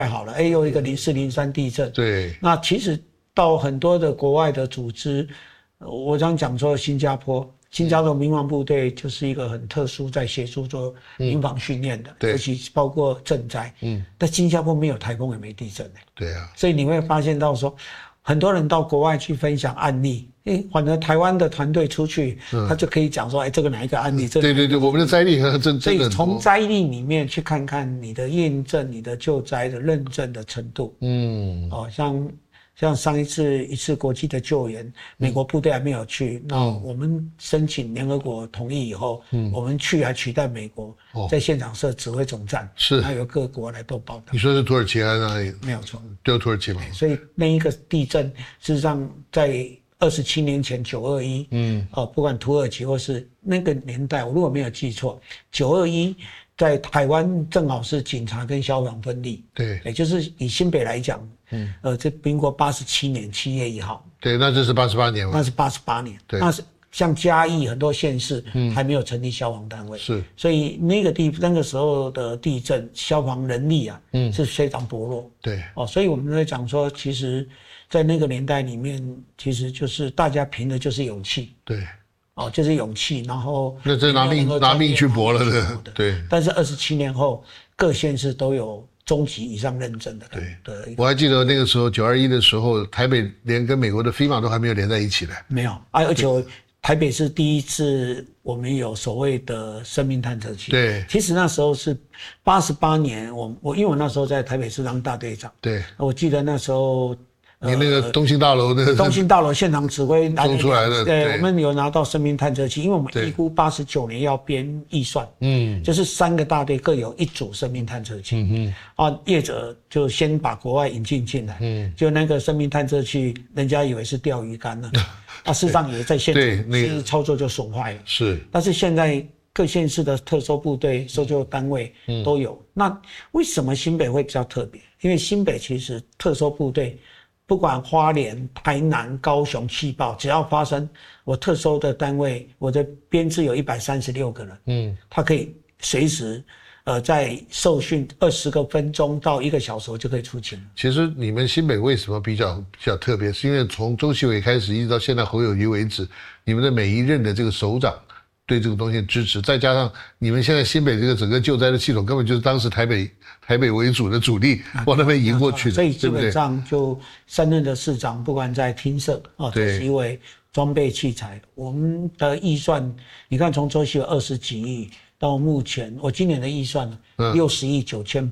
好了，又一个0403地震。 对， 那其实到很多的国外的组织，我刚讲说新加坡民防部队就是一个很特殊，在协助做民防训练的，尤其包括赈灾。但新加坡没有台风也没地震对啊， 所以你会发现到说，很多人到国外去分享案例，反正台湾的团队出去，他就可以讲说，这个哪一个案例？ 对，我们的灾例真的所以从灾例里面去看看你的验证、你的救灾的认证的程度。像上一次国际的救援，美国部队还没有去，那我们申请联合国同意以后，我们去还取代美国，在现场设指挥总站，还有各国来都报道。 你说是土耳其还是哪里？ 没有错， 就土耳其嘛。 所以那一个地震，事实上在27年前921，不管土耳其或是那个年代，我如果没有记错，921在台湾正好是警察跟消防分立， 对， 也就是以新北来讲，这民国87年7月1号， 对，那这是88年嘛？ 那是88年， 对， 那是像嘉义很多县市还没有成立消防单位， 是， 所以那个时候的地震，消防人力啊，是非常薄弱， 对， 所以我们在讲说，其实，在那个年代里面，其实就是大家凭的就是勇气， 对。 就是勇气，然后那这拿命去搏了的，对。 但是27年后，各县市都有中级以上认证的。 对，我还记得那个时候921的时候，台北连跟美国的 FEMA 都还没有连在一起的。 没有而且台北是第一次我们有所谓的生命探测器。 对， 其实那时候是88年，因为我那时候在台北市当大队长。 对， 我记得那时候。 你那个东兴大楼那个东兴大楼现场指挥弄出来的， 对，我们有拿到生命探测器，因为我们预估89年要编预算，就是3个大队各有1组生命探测器，业者就先把国外引进来，就那个生命探测器，人家以为是钓鱼竿了，事实上也在现场，其实操作就损坏了， 是， 但是现在各县市的特搜部队、搜救单位都有，那为什么新北会比较特别？因为新北其实特搜部队。不管花莲、台南、高雄气爆，只要发生，我特搜的单位，我的编制有136个人，他可以随时，在受训20分钟到1个小时，我就可以出勤了。 其实你们新北为什么比较特别，是因为从周其伟开始，一直到现在侯友宜为止，你们的每一任的这个首长对这个东西的支持，再加上你们现在新北这个整个救灾的系统，根本就是当时台北为主的主力往那边迎过去的， 所以基本上就3任的市长，不管在厅舍周其伟装备器材，我们的预算，你看从周其伟20几亿到目前，我今年的预算60亿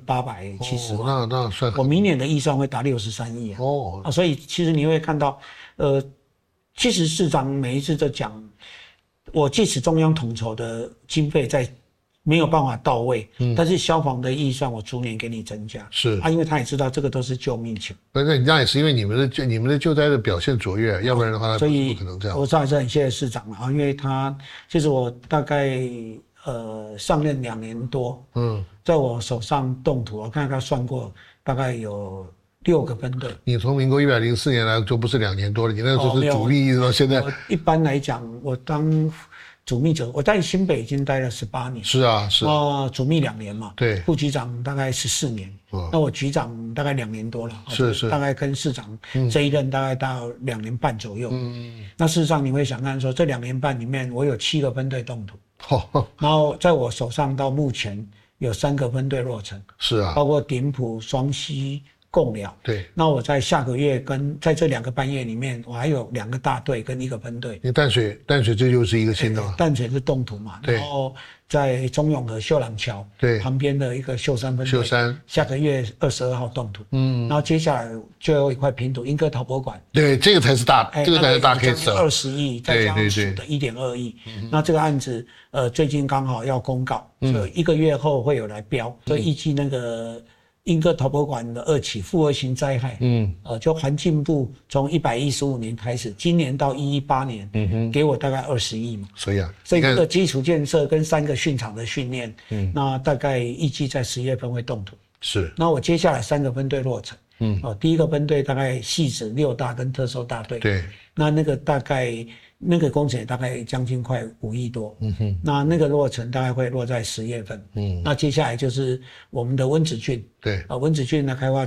9870万， 那算我明年的预算会达63亿所以其实你会看到，其实市长每一次都讲，我即使中央统筹的经费在。没有办法到位，但是消防的预算我逐年给你增加， 是因为他也知道这个都是救命钱。 那也是因为你们的救灾的表现卓越，要不然的话， 所以不可能这样。 我还是很谢谢市长因为他其实我大概上任2年多，在我手上动土，我看他算过，大概有6个分队。 你从民国104年来就不是2年多了，你那时候是主力一直到现在。 一般来讲，我当主秘者，我在新北已经待了18年。 是啊，是。 主秘2年嘛， 对。 副局长大概14年，那我局长大概2年多了， 是， 大概跟市长这一任大概到2年半左右。那事实上你会想看说，这2年半里面，我有7个分队动土，然后在我手上到目前有3个分队落成， 是啊， 包括顶埔、双溪。共了， 对。 那我在下个月在这2个半月里面，我还有2个大队跟1个分队。 你淡水这就是一个新的嘛？ 淡水是动土嘛，然后在中永和秀朗桥旁边的一个秀山分队，下个月22号动土。然后接下来最后一块平土，莺歌陶博馆。 对，这个才是大 case， 20亿，再加上属的1.2亿。那这个案子最近刚好要公告，所以1个月后会有来标，所以预计那个。莺歌陶博馆的2起复合型灾害，就环境部从115年开始，今年到118年，给我大概20亿嘛。 所以这个基础建设跟3个训场的训练，那大概预计在10月份会动土。 是。 那我接下来3个分队落成，第一个分队大概细指6大跟特搜大队， 对， 那个大概。那个工程也大概将近快5亿多，那个落成大概会落在10月份，那接下来就是我们的温子俊， 对， 温子俊的开发